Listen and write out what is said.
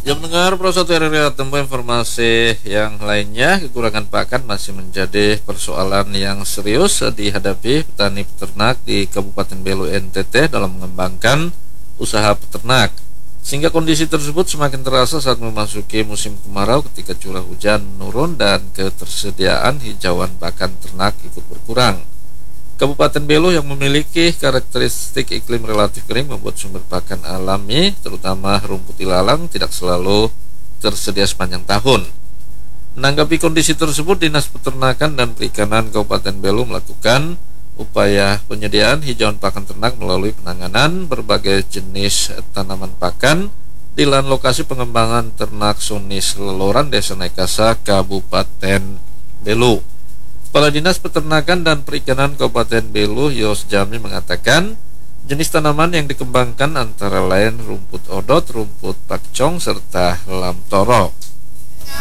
Jam mendengar Pro 1 RRI Tempo informasi yang lainnya, kekurangan pakan masih menjadi persoalan yang serius dihadapi petani peternak di Kabupaten Belu NTT dalam mengembangkan usaha peternak. Sehingga kondisi tersebut semakin terasa saat memasuki musim kemarau ketika curah hujan menurun dan ketersediaan hijauan pakan ternak ikut berkurang. Kabupaten Belu yang memiliki karakteristik iklim relatif kering membuat sumber pakan alami, terutama rumput ilalang, tidak selalu tersedia sepanjang tahun. Menanggapi kondisi tersebut, Dinas Peternakan dan Perikanan Kabupaten Belu melakukan upaya penyediaan hijauan pakan ternak melalui penanganan berbagai jenis tanaman pakan di lahan lokasi pengembangan ternak Sunis Leloran, Desa Nekasa, Kabupaten Belu. Kepala Dinas Peternakan dan Perikanan Kabupaten Belu, Yos Jami, mengatakan jenis tanaman yang dikembangkan antara lain rumput odot, rumput pakcong, serta lam toro.